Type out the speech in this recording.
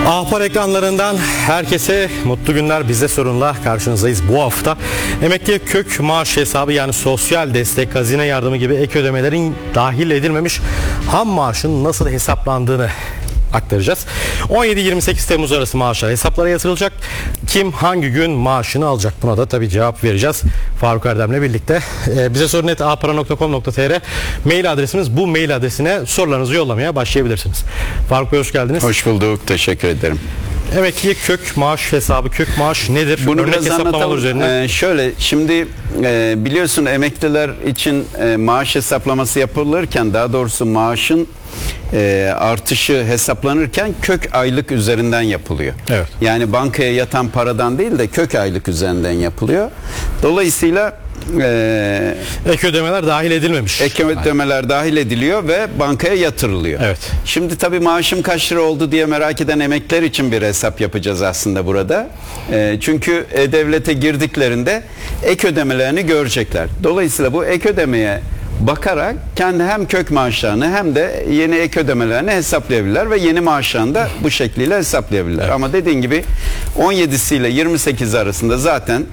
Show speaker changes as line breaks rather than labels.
Ahpar ekranlarından herkese mutlu günler. Bizde sorunla karşınızdayız. Bu hafta emekliye kök maaş hesabı, yani sosyal destek, hazine yardımı gibi ek ödemelerin dahil edilmemiş ham maaşın nasıl hesaplandığını aktaracağız. 17-28 Temmuz arası maaşlar hesaplara yatırılacak. Kim hangi gün maaşını alacak? Buna da tabii cevap vereceğiz Faruk Erdem'le birlikte. Bize sorun@ahpara.com.tr mail adresimiz. Bu mail adresine sorularınızı yollamaya başlayabilirsiniz. Faruk Bey, hoş geldiniz.
Hoş bulduk. Teşekkür ederim.
Emekliye kök maaş hesabı, kök maaş nedir?
Bunu
Örnek
biraz anlatalım.
üzerine.
Şöyle, şimdi biliyorsun emekliler için maaş hesaplaması yapılırken, daha doğrusu maaşın artışı hesaplanırken kök aylık üzerinden yapılıyor.
Evet.
Yani bankaya yatan paradan değil de kök aylık üzerinden yapılıyor. Dolayısıyla
Ek ödemeler dahil edilmemiş.
ek ödemeler dahil ediliyor ve bankaya yatırılıyor.
Evet.
Şimdi tabii maaşım kaç lira oldu diye merak eden emekliler için bir hesap yapacağız aslında burada. Çünkü devlete girdiklerinde ek ödemelerini görecekler. Dolayısıyla bu ek ödemeye bakarak kendi hem kök maaşlarını hem de yeni ek ödemelerini hesaplayabilirler ve yeni maaşlarını da bu şekliyle hesaplayabilirler.
Evet.
Ama dediğin gibi 17'si ile 28 arasında zaten